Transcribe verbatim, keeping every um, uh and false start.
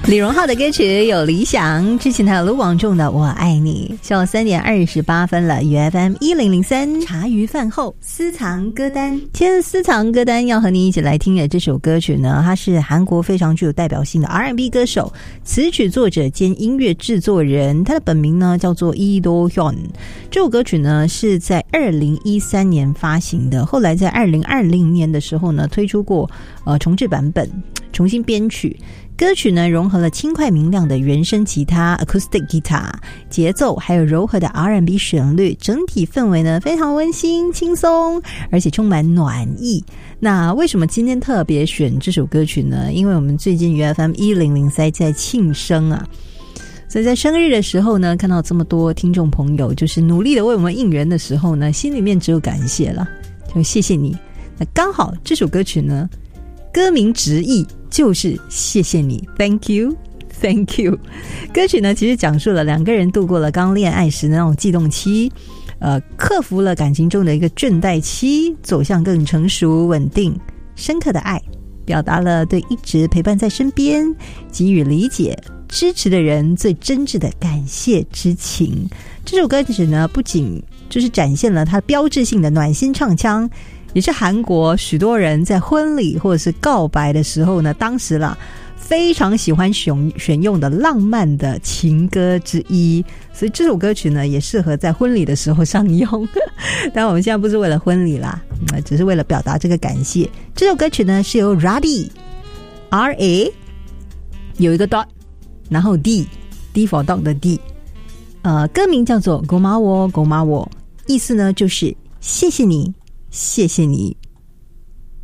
李荣浩的歌曲有理想，之前还有卢广仲的我爱你。下午三点二十八分了， U F M 一零零三茶余饭后私藏歌单。今天的私藏歌單要和你一起来听的这首歌曲呢，它是韩国非常具有代表性的 R and B 歌手，词曲作者兼音乐制作人，他的本名呢叫做 Lee Do-hyun。这首歌曲呢是在二零一三年发行的，后来在二零二零年的时候呢推出过呃重制版本，重新编曲。歌曲呢融合了轻快明亮的原声吉他 acoustic guitar 节奏，还有柔和的 R and B 旋律，整体氛围呢非常温馨轻松，而且充满暖意。那为什么今天特别选这首歌曲呢？因为我们最近 U F M 一零零三在庆生啊，所以在生日的时候呢，看到这么多听众朋友就是努力的为我们应援的时候呢，心里面只有感谢了，就谢谢你。那刚好这首歌曲呢歌名直译就是谢谢你 Thank you Thank you。 歌曲呢其实讲述了两个人度过了刚恋爱时的那种悸动期，呃，克服了感情中的一个倦怠期，走向更成熟稳定深刻的爱，表达了对一直陪伴在身边给予理解支持的人最真挚的感谢之情。这首歌曲呢不仅就是展现了它标志性的暖心唱腔，也是韩国许多人在婚礼或者是告白的时候呢，当时啦非常喜欢选选用的浪漫的情歌之一，所以这首歌曲呢也适合在婚礼的时候上用。但我们现在不是为了婚礼啦，只是为了表达这个感谢。这首歌曲呢是由 Radi R A 有一个 dot 然后 D D for dog 的 D， 呃，歌名叫做 고마워 고마워， 意思呢就是谢谢你谢谢你。